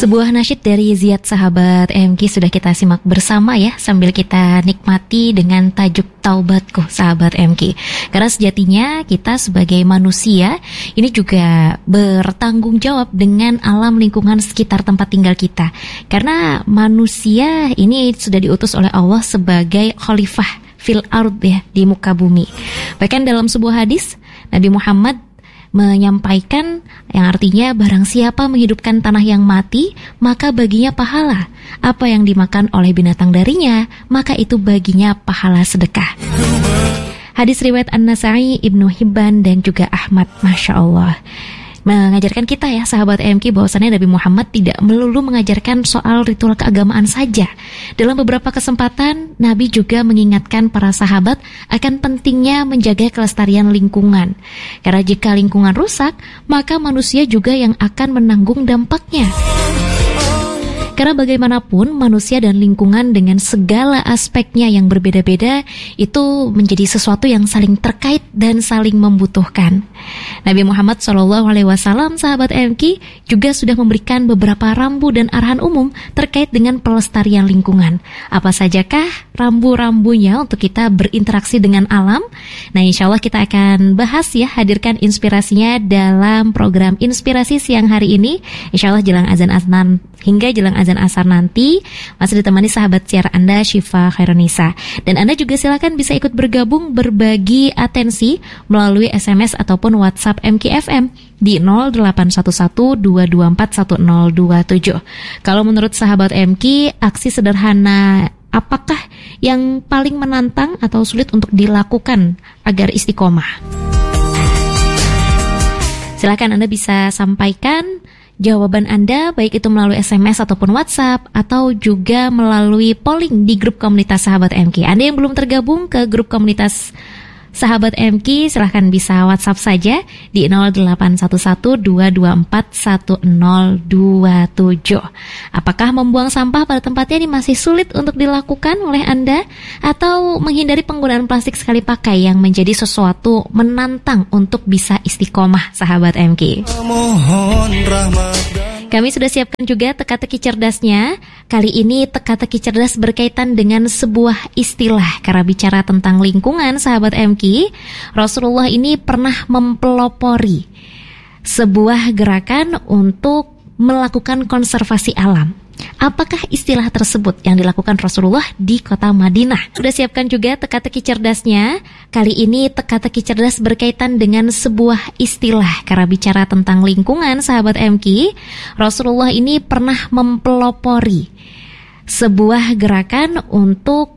Sebuah nasyid dari Ziyad sahabat MK sudah kita simak bersama ya, sambil kita nikmati dengan tajuk Taubatku sahabat MK. Karena sejatinya kita sebagai manusia ini juga bertanggung jawab dengan alam lingkungan sekitar tempat tinggal kita. Karena manusia ini sudah diutus oleh Allah sebagai khalifah fil ard ya, di muka bumi. Bahkan dalam sebuah hadis Nabi Muhammad menyampaikan yang artinya barang siapa menghidupkan tanah yang mati, maka baginya pahala. Apa yang dimakan oleh binatang darinya, maka itu baginya pahala sedekah. Hadis riwayat An-Nasa'i, Ibnu Hibban dan juga Ahmad. Masya Allah, mengajarkan kita ya sahabat MK bahwasannya Nabi Muhammad tidak melulu mengajarkan soal ritual keagamaan saja. Dalam beberapa kesempatan Nabi juga mengingatkan para sahabat akan pentingnya menjaga kelestarian lingkungan. Karena jika lingkungan rusak, maka manusia juga yang akan menanggung dampaknya. Karena bagaimanapun manusia dan lingkungan dengan segala aspeknya yang berbeda-beda itu menjadi sesuatu yang saling terkait dan saling membutuhkan. Nabi Muhammad SAW sahabat MK juga sudah memberikan beberapa rambu dan arahan umum terkait dengan pelestarian lingkungan. Apa sajakah rambu-rambunya untuk kita berinteraksi dengan alam? Nah, insya Allah kita akan bahas ya, hadirkan inspirasinya dalam program Inspirasi siang hari ini. Insya Allah jelang azan asar nanti masih ditemani sahabat siar Anda Syifa Khairunisa. Dan Anda juga silakan bisa ikut bergabung berbagi atensi melalui SMS ataupun WhatsApp MKFM di 0811-224-1027. Kalau menurut sahabat MK, aksi sederhana apakah yang paling menantang atau sulit untuk dilakukan agar istiqomah? Silakan Anda bisa sampaikan jawaban Anda, baik itu melalui SMS ataupun WhatsApp, atau juga melalui polling di grup komunitas sahabat MK. Anda yang belum tergabung ke grup komunitas sahabat MK, silahkan bisa WhatsApp saja di 0811-224-1027. Apakah membuang sampah pada tempatnya ini masih sulit untuk dilakukan oleh Anda, atau menghindari penggunaan plastik sekali pakai yang menjadi sesuatu menantang untuk bisa istiqomah sahabat MK? Kami sudah siapkan juga teka-teki cerdasnya. Kali ini teka-teki cerdas berkaitan dengan sebuah istilah. Karena bicara tentang lingkungan sahabat MK, Rasulullah ini pernah mempelopori sebuah gerakan untuk melakukan konservasi alam. Apakah istilah tersebut yang dilakukan Rasulullah di kota Madinah? Sudah siapkan juga teka-teki cerdasnya. Kali ini teka-teki cerdas berkaitan dengan sebuah istilah. Karena bicara tentang lingkungan sahabat MK, Rasulullah ini pernah mempelopori sebuah gerakan untuk